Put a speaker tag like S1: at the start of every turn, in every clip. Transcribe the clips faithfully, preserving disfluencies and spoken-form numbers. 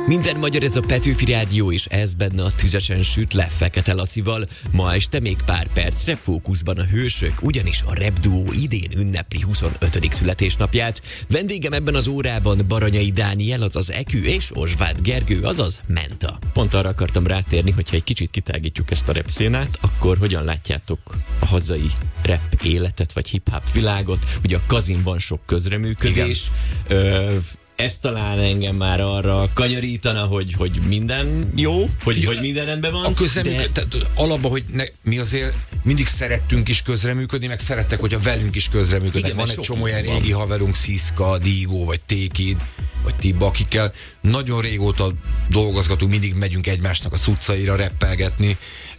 S1: Minden magyar, ez a Petőfi Rádió, és ez benne a tüzesen süt le Fekete Lacival. Ma este még pár percre fókuszban a hősök, ugyanis a rap duó idén ünnepli huszonötödik születésnapját. Vendégem ebben az órában Baranyai Dániel, azaz Ekü, és Ozsváth Gergő, azaz Menta. Pont arra akartam rátérni, hogyha egy kicsit kitágítjuk ezt a rap szénát, akkor hogyan látjátok a hazai rap életet, vagy hip-hop világot? Ugye a Kazin van sok közreműködés. Ö, Ez talán engem már arra kanyarítana, hogy, hogy minden jó, hogy, hogy minden rendben van.
S2: A közreműködés, de... alapban, hogy ne, mi azért mindig szerettünk is közreműködni, meg szerettek, hogyha velünk is közreműködnek. Van egy csomó olyan régi haverunk, Sziszka, Dígó, vagy Tékid, vagy Tibba, akikkel nagyon régóta dolgozgatunk, mindig megyünk egymásnak a cuccaira reppelgetni.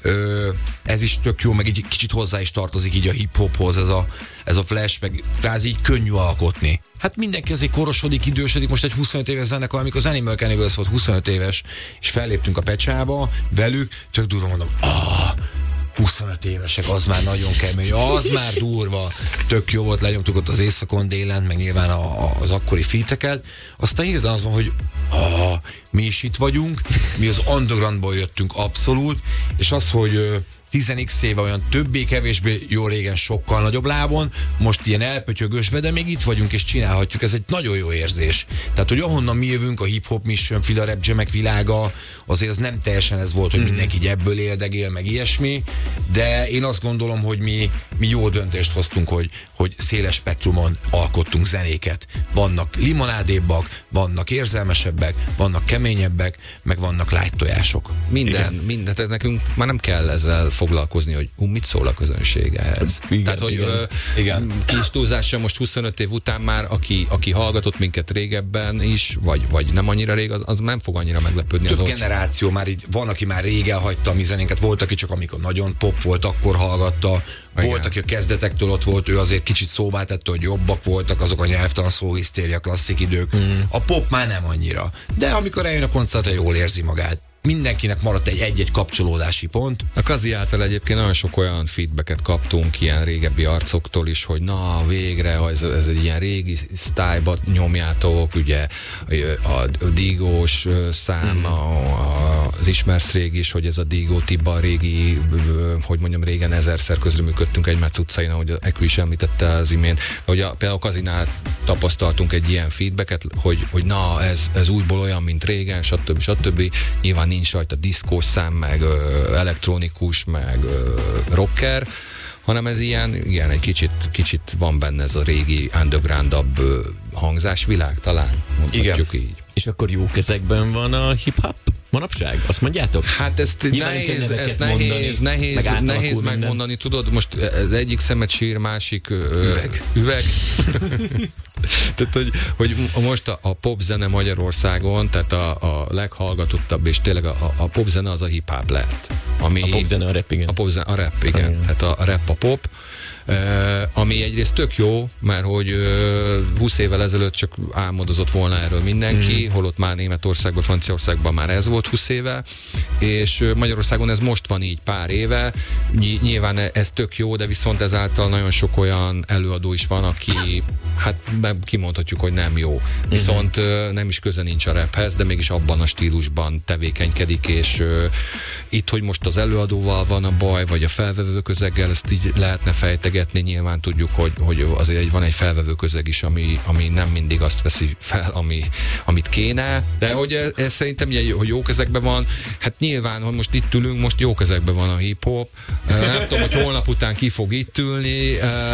S2: Ö, ez is tök jó, meg így kicsit hozzá is tartozik így a hip-hophoz, ez a, ez a flash, meg kvázi így könnyű alkotni. Hát mindenki azért korosodik, idősödik, most egy huszonöt éves zenekar, amikor az Animal Cannibals volt huszonöt éves, és felléptünk a Pecsába velük, csak durva mondom, ah, huszonöt évesek, az már nagyon kemény, az már durva. Tök jó volt, lenyomtuk ott az éjszakon délen, meg nyilván a, a, az akkori feateket. Aztán hirtelen az van, hogy ah, mi is itt vagyunk, mi az undergroundból jöttünk abszolút, és az, hogy tíz x éve olyan többé-kevésbé jó régen sokkal nagyobb lábon, most ilyen elpötyögösbe, de még itt vagyunk és csinálhatjuk, ez egy nagyon jó érzés. Tehát, hogy ahonnan mi jövünk, a hip-hop mission, fila rap jamek világa, azért az nem teljesen ez volt, hogy mindenki így ebből éldegél, meg ilyesmi, de én azt gondolom, hogy mi, mi jó döntést hoztunk, hogy, hogy széles spektrumon alkottunk zenéket. Vannak limonádébbak, vannak érzelmesebbek, vannak keményebbek, meg vannak light tojások.
S3: Minden, minden, tehát nekünk már nem kell ezzel foglalkozni, hogy hú, mit szól a közönség ehhez. Igen, tehát, hogy
S2: igen,
S3: ö,
S2: igen.
S3: kis túlzással most huszonöt év után már, aki, aki hallgatott minket régebben is, vagy, vagy nem annyira rég, az, az nem fog annyira meglepődni.
S2: Több
S3: az
S2: generáció hogy... már így, van, aki már rég elhagyta a mi zenénket, volt, aki csak amikor nagyon pop volt, akkor hallgatta, igen. Volt, aki a kezdetektől ott volt, ő azért kicsit szóvá tette, hogy jobbak voltak azok a nyelvtalan szóhisztéria klasszik idők. Mm. A pop már nem annyira. De amikor eljön a koncertre, jól érzi magát. Mindenkinek maradt egy egy-egy kapcsolódási pont.
S3: A Kazi által egyébként nagyon sok olyan feedbacket kaptunk ilyen régebbi arcoktól is, hogy na végre, ez, ez egy ilyen régi sztályba nyomjátok, ugye a Dígós szám, mm. a, a, az ismersz rég is, hogy ez a Dígó Tibba régi, hogy mondjam, régen ezerszer közreműködtünk egymás utcain, ahogy Ekü is említette az imént, hogy a, például a Kazinál tapasztaltunk egy ilyen feedbacket, hogy, hogy na ez, ez újból olyan, mint régen, stb. stb. Nyilván nincs rajta diszkós szám, meg ö, elektronikus, meg ö, rocker, hanem ez ilyen, igen, egy kicsit, kicsit van benne ez a régi undergroundabb ö, hangzásvilág, talán mondhatjuk igen. Így.
S1: És akkor jó kezekben van a hip-hop manapság? Azt mondjátok?
S3: Hát ezt
S1: nyilván
S3: nehéz, ezt nehéz, mondani, nehéz, meg nehéz megmondani, tudod, most az egyik szemet sír, másik ö, üveg. üveg. Tehát, hogy, hogy most a, a popzene Magyarországon, tehát a, a leghallgatottabb, és tényleg a, a popzene az a hip-hop lett. Ami,
S1: a popzene a rap, igen.
S3: A popzene a rap, igen. igen. Tehát a, a rap a pop. Uh, ami egyrészt tök jó, mert hogy uh, húsz évvel ezelőtt csak álmodozott volna erről mindenki, mm. holott már Németországban, Franciaországban már ez volt húsz éve, és uh, Magyarországon ez most van így pár éve. Ny- nyilván ez tök jó, de viszont ezáltal nagyon sok olyan előadó is van, aki hát kimondhatjuk, hogy nem jó. Viszont uh, nem is köze nincs a raphez, de mégis abban a stílusban tevékenykedik, és uh, itt, hogy most az előadóval van a baj, vagy a felvevő közeggel, ezt így lehetne fejtegetni. Nyilván tudjuk, hogy, hogy azért van egy felvevő közeg is, ami, ami nem mindig azt veszi fel, ami, amit kéne. De hogy ez, ez szerintem, hogy jó kezekben van, hát nyilván, hogy most itt ülünk, most jó kezekben van a hip-hop. Nem tudom, hogy holnap után ki fog itt ülni.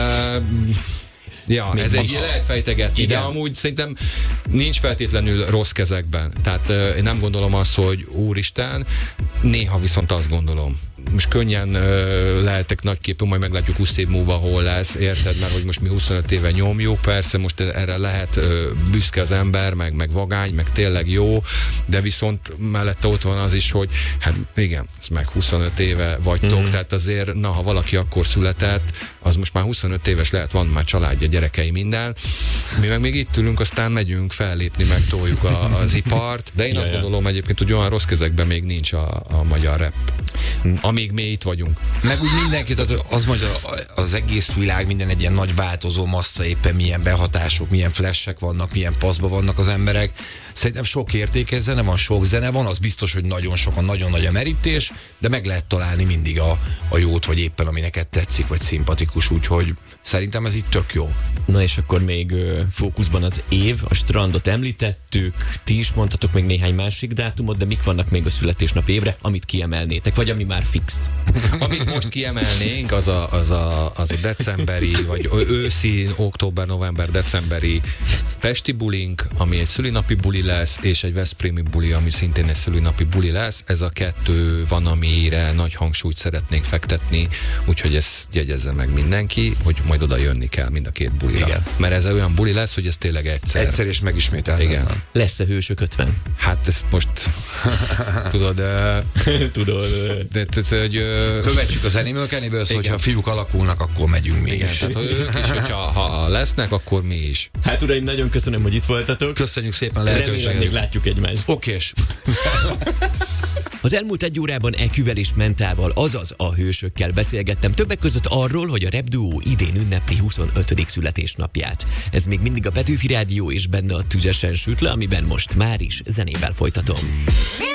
S3: Ja, még ez egy lehet fejtegetni, igen. De amúgy szerintem nincs feltétlenül rossz kezekben. Tehát uh, én nem gondolom azt, hogy úristen, néha viszont azt gondolom. Most könnyen uh, lehetek nagyképű, majd meglátjuk húsz év múlva hol lesz, érted? Mert hogy most mi huszonöt éve nyomjuk, persze most erre lehet uh, büszke az ember, meg, meg vagány, meg tényleg jó, de viszont mellette ott van az is, hogy hát igen, ez meg huszonöt éve vagytok, mm. tehát azért, na, ha valaki akkor született, az most már huszonöt éves lehet, van már családja, gyerekei, minden. Mi meg még itt ülünk, aztán megyünk fellépni, megtoljuk a, az ipart, de én ja, azt ja. gondolom egyébként, hogy olyan rossz kezekben még nincs a, a magyar rap. amíg mi itt vagyunk.
S2: Meg úgy mindenki, tehát az mondja, az egész világ, minden egy ilyen nagy változó massza, éppen milyen behatások, milyen flashek vannak, milyen paszba vannak az emberek. Szerintem sok értékes zene van, sok zene van, az biztos, hogy nagyon sokan, nagyon nagy a merítés, de meg lehet találni mindig a, a jót, vagy éppen ami neked tetszik, vagy szimpatikus, úgyhogy szerintem ez itt tök jó.
S1: Na és akkor még ö, fókuszban az év, a strandot említettük, ti is mondtatok még néhány másik dátumot, de mik vannak még a születésnap évre, amit kiemelnétek, vagy ami már fix?
S3: Amit most kiemelnénk, az a, az a, az a decemberi, vagy őszi, október, november, decemberi pesti bulink, ami egy szülinapi buli lesz, és egy veszprémi buli, ami szintén egy szülinapi buli lesz. Ez a kettő van, amire nagy hangsúlyt szeretnénk fektetni, úgyhogy ezt jegyezze meg mindenki, hogy majd oda jönni kell mind a két bulira. Igen. Mert ez olyan buli lesz, hogy ez tényleg egyszer.
S2: Egyszer és megismételhetetlen. Igen.
S1: Lesz-e Hősök ötven?
S3: Hát ezt most tudod,
S1: tudod,
S3: de, de, de, hogy
S2: követjük az Animal Cannibals, hogyha a fiúk alakulnak, akkor megyünk mi
S3: igen,
S2: is.
S3: Tehát, ők is, hogyha ha lesznek, akkor mi is.
S1: Hát uraim, nagyon köszönöm, hogy itt voltatok.
S2: Köszönjük szépen lehetőséget.
S1: Remélem, még látjuk egymást.
S2: Okés.
S1: Az elmúlt egy órában Eküvel és Mentával, azaz a Hősökkel beszélgettem többek között arról, hogy a rap duó idén ünnepli huszonötödik születésnapját. Ez még mindig a Petőfi Rádió és benne a Tüzesen süt le, amiben most már is zenével folytatom.